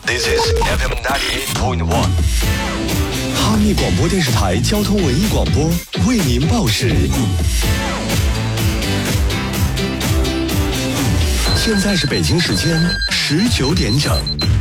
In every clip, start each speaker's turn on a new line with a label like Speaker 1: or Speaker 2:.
Speaker 1: This is FM 98.1。
Speaker 2: 哈密广播电视台交通文艺广播为您报时。现在是北京时间19点整。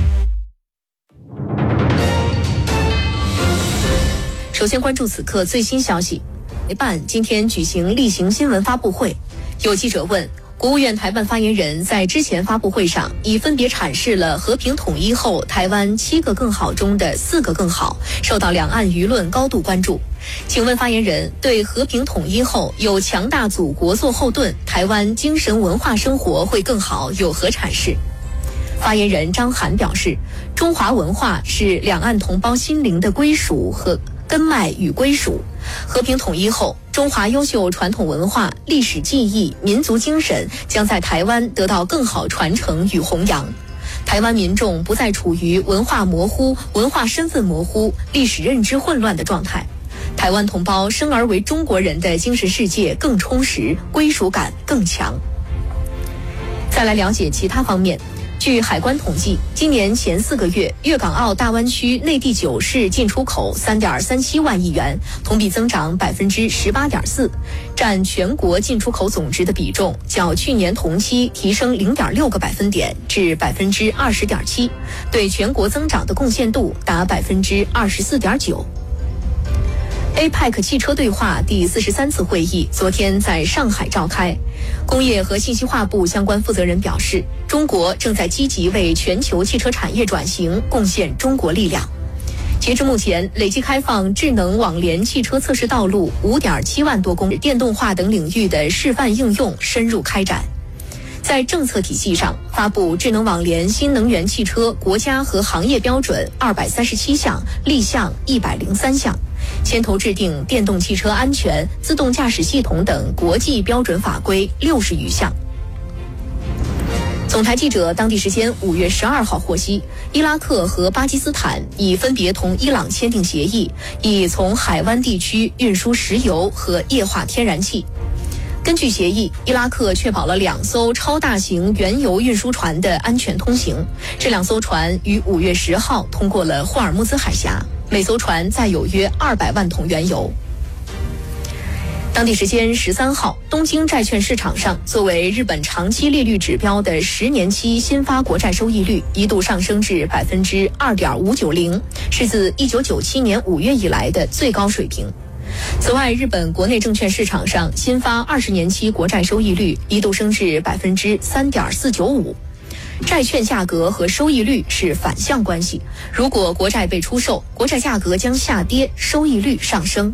Speaker 3: 首先关注此刻最新消息。台办今天举行例行新闻发布会，有记者问，国务院台办发言人在之前发布会上已分别阐释了和平统一后台湾7个更好中的4个更好，受到两岸舆论高度关注。请问发言人对和平统一后有强大祖国做后盾，台湾精神文化生活会更好有何阐释？发言人张涵表示，中华文化是两岸同胞心灵的归属和根脉与归属。和平统一后，中华优秀传统文化、历史记忆、民族精神将在台湾得到更好传承与弘扬。台湾民众不再处于文化模糊、文化身份模糊、历史认知混乱的状态。台湾同胞生而为中国人的精神世界更充实，归属感更强。再来了解其他方面。据海关统计，今年前4个月，粤港澳大湾区内地9市进出口3.37万亿元，同比增长18.4%，占全国进出口总值的比重较去年同期提升0.6个百分点至20.7%，对全国增长的贡献度达24.9%。APEC 汽车对话第43次会议昨天在上海召开，工业和信息化部相关负责人表示，中国正在积极为全球汽车产业转型贡献中国力量。截至目前，累计开放智能网联汽车测试道路5.7万多公里，电动化等领域的示范应用深入开展。在政策体系上，发布智能网联新能源汽车国家和行业标准237项，立项103项。牵头制定电动汽车安全、自动驾驶系统等国际标准法规60余项。总台记者当地时间5月12号获悉，伊拉克和巴基斯坦已分别同伊朗签订协议，以从海湾地区运输石油和液化天然气。根据协议，伊拉克确保了2艘超大型原油运输船的安全通行。这2艘船于5月10号通过了霍尔木兹海峡，每艘船载有约200万桶原油。当地时间13号，东京债券市场上，作为日本长期利率指标的10年期新发国债收益率一度上升至2.590%，是自1997年5月以来的最高水平。此外，日本国内证券市场上新发20年期国债收益率一度升至3.495%。债券价格和收益率是反向关系，如果国债被出售，国债价格将下跌，收益率上升。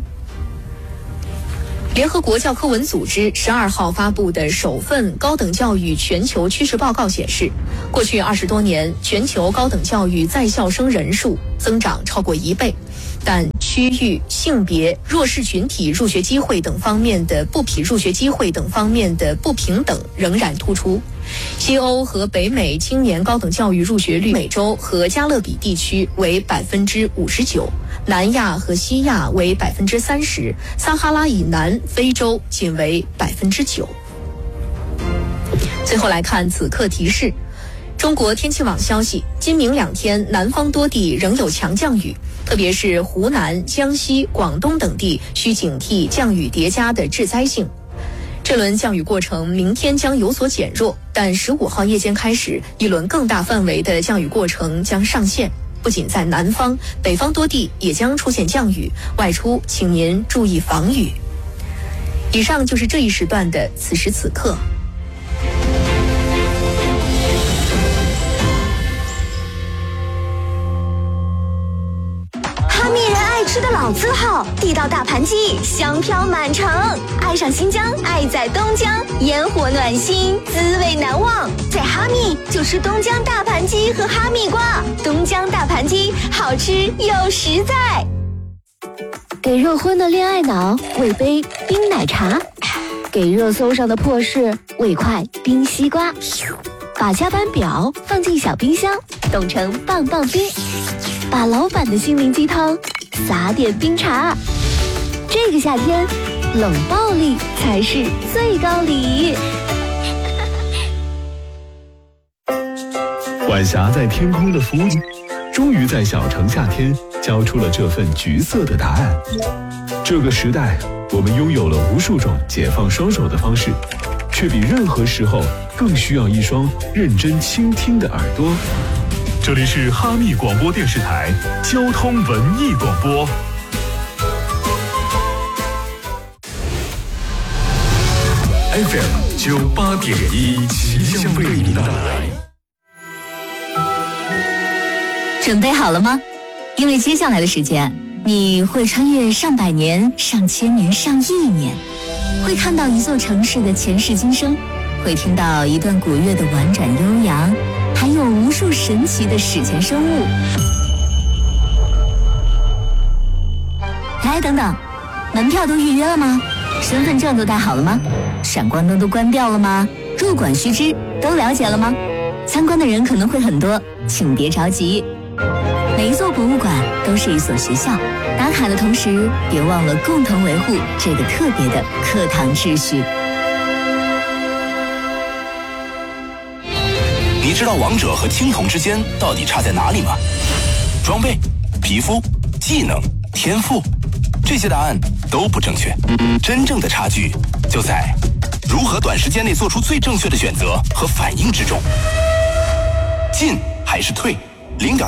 Speaker 3: 联合国教科文组织12号发布的首份高等教育全球趋势报告显示，过去20多年，全球高等教育在校生人数增长超过1倍，但区域、性别、弱势群体入学机会等方面的不平等仍然突出。西欧和北美青年高等教育入学率，美洲和加勒比地区为59%，南亚和西亚为30%，撒哈拉以南非洲仅为9%。最后来看此刻提示。中国天气网消息，今明2天南方多地仍有强降雨，特别是湖南、江西、广东等地需警惕降雨叠加的致灾性。这轮降雨过程明天将有所减弱，但15号夜间开始，一轮更大范围的降雨过程将上线。不仅在南方，北方多地也将出现降雨，外出请您注意防雨。以上就是这一时段的此时此刻。
Speaker 4: 哈密人爱吃的老字号，地道大盘鸡，香飘满城。爱上新疆，爱在东江，烟火暖心，滋味难忘。在哈密就吃东江大盘鸡和哈密瓜，东江大盘鸡好吃又实在。给热婚的恋爱脑喂杯冰奶茶，给热搜上的破事喂块冰西瓜，把加班表放进小冰箱，冻成棒棒冰。把老板的心灵鸡汤撒点冰茶，这个夏天冷暴力才是最高礼。
Speaker 2: 晚霞在天空的服务，终于在小城夏天交出了这份橘色的答案。这个时代，我们拥有了无数种解放双手的方式，却比任何时候更需要一双认真倾听的耳朵。这里是哈密广播电视台交通文艺广播。FM 98.1，即将为您带来。
Speaker 5: 准备好了吗？因为接下来的时间，你会穿越上百年、上千年、上亿年，会看到一座城市的前世今生，会听到一段古乐的婉转悠扬，还有无数神奇的史前生物。来，等等，门票都预约了吗？身份证都带好了吗？闪光灯都关掉了吗？入馆须知都了解了吗？参观的人可能会很多，请别着急。每一座博物馆都是一所学校，打卡的同时，别忘了共同维护这个特别的课堂秩序。
Speaker 6: 你知道王者和青铜之间到底差在哪里吗？装备、皮肤、技能、天赋，这些答案都不正确。真正的差距就在如何短时间内做出最正确的选择和反应之中。进还是退？0.